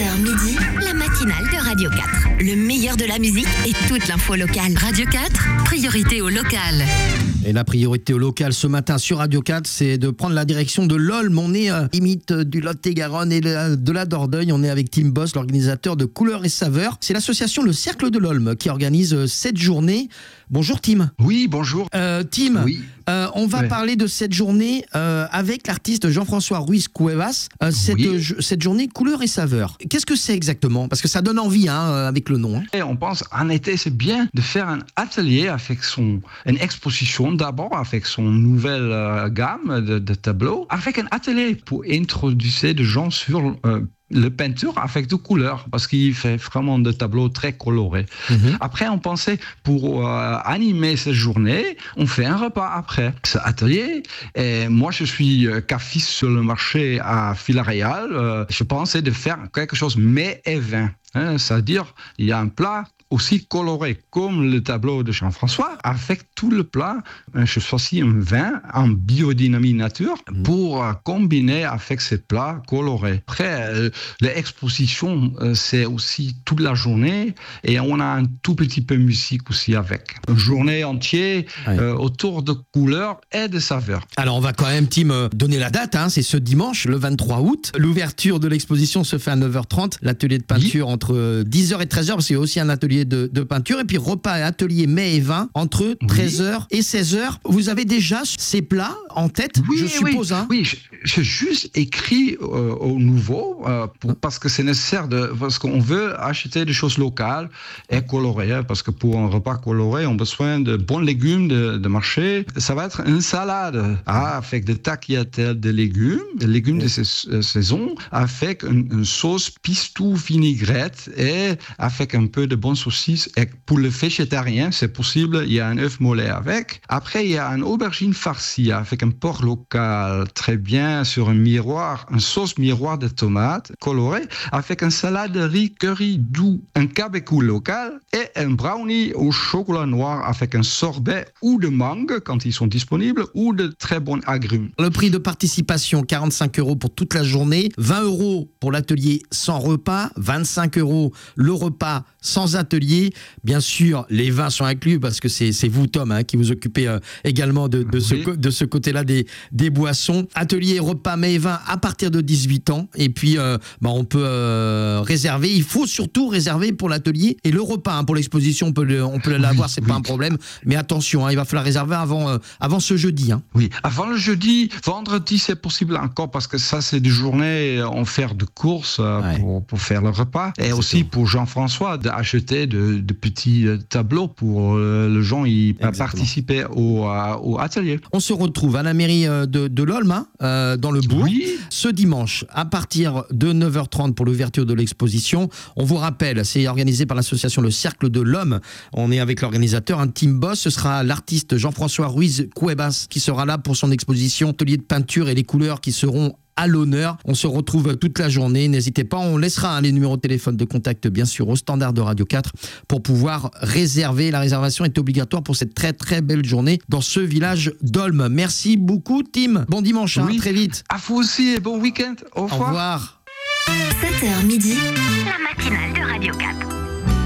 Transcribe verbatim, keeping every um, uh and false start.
heures midi, la matinale de Radio quatre. Le meilleur de la musique et toute l'info locale. Radio quatre, priorité au local. Et la priorité au local ce matin sur Radio quatre, c'est de prendre la direction de l'Olme. On est euh, limite du Lot-et-Garonne et de la Dordogne. On est avec Tim Boss, l'organisateur de Couleurs et Saveurs. C'est l'association Le Cercle de l'Olme qui organise euh, cette journée. Bonjour Tim. Oui, bonjour. Euh, Tim, oui. euh, on va ouais. parler de cette journée euh, avec l'artiste Jean-François Ruiz Cuevas. Euh, cette, oui. euh, cette journée Couleurs et Saveurs. Qu'est-ce que c'est exactement? Parce que ça donne envie hein, avec le nom. Hein. Et on pense en été, c'est bien de faire un atelier avec son, une exposition d'abord avec son nouvelle euh, gamme de, de tableaux, avec un atelier pour introduire des gens sur euh, la peinture avec des couleurs, parce qu'il fait vraiment des tableaux très colorés. Mm-hmm. Après, on pensait pour euh, animer cette journée, on fait un repas après ce atelier. Et moi, je suis euh, cafiste sur le marché à Villarreal. Euh, je pensais de faire quelque chose mets et vin. Hein, c'est-à-dire, il y a un plat aussi coloré comme le tableau de Jean-François, avec tout le plat, je choisis un vin en biodynamie nature pour combiner avec ces plats colorés. Après, l'exposition, c'est aussi toute la journée et on a un tout petit peu de musique aussi avec. Une journée entière oui. euh, autour de couleurs et de saveurs. Alors, on va quand même, Tim, donner la date. Hein, c'est ce dimanche, le vingt-trois août. L'ouverture de l'exposition se fait à neuf heures trente. L'atelier de peinture oui. entre dix heures et treize heures, parce qu'il y a aussi un atelier De, de peinture, et puis repas et atelier mets et vin entre treize heures oui. et seize heures. Vous avez déjà ces plats en tête, oui, je suppose. Oui, hein oui. J'ai juste écrit euh, au nouveau euh, pour, parce que c'est nécessaire, de, parce qu'on veut acheter des choses locales et colorées, hein, parce que pour un repas coloré, on a besoin de bons légumes de, de marché. Ça va être une salade ah, avec des tagliatelles de légumes, des légumes oui. de ces, euh, saison, avec une, une sauce pistou vinaigrette et avec un peu de bonne sauce. Et pour le végétarien, c'est possible, il y a un œuf mollet avec. Après, il y a une aubergine farcie avec un porc local, très bien, sur un miroir, une sauce miroir de tomates colorée, avec un salade de riz curry doux, un cabecou local et un brownie au chocolat noir avec un sorbet ou de mangue quand ils sont disponibles ou de très bons agrumes. Le prix de participation, quarante-cinq euros pour toute la journée, vingt euros pour l'atelier sans repas, vingt-cinq euros le repas sans atelier. Bien sûr, les vins sont inclus parce que c'est, c'est vous, Tom, hein, qui vous occupez euh, également de, de, oui. ce, de ce côté-là des, des boissons. Atelier, repas, mets et vins à partir de dix-huit ans. Et puis, euh, bah, on peut euh, réserver. Il faut surtout réserver pour l'atelier et le repas. Hein, pour l'exposition, on peut, le, on peut l'avoir, oui, c'est oui. pas un problème. Mais attention, hein, il va falloir réserver avant, euh, avant ce jeudi. Hein. Oui, avant le jeudi. Vendredi, c'est possible encore parce que ça, c'est des journées en faire de courses euh, ouais. pour, pour faire le repas. Et c'est aussi tout. Pour Jean-François d'acheter de, de petits tableaux pour euh, les gens y participer au, euh, au atelier. On se retrouve à la mairie de, de l'Olme, hein, euh, dans le bourg, oui. ce dimanche à partir de neuf heures trente pour l'ouverture de l'exposition. On vous rappelle, c'est organisé par l'association Le Cercle de l'Olme. On est avec l'organisateur, un Tim Boss. Ce sera l'artiste Jean-François Ruiz Cuevas qui sera là pour son exposition atelier de peinture et les couleurs qui seront à l'honneur. On se retrouve toute la journée. N'hésitez pas, on laissera hein, les numéros de téléphone de contact bien sûr au standard de Radio quatre pour pouvoir réserver. La réservation est obligatoire pour cette très très belle journée dans ce village d'Olme. Merci beaucoup Tim. Bon dimanche, oui. hein, très vite. À vous aussi et bon week-end. Au revoir. Au revoir. sept heures midi, la matinale de Radio quatre.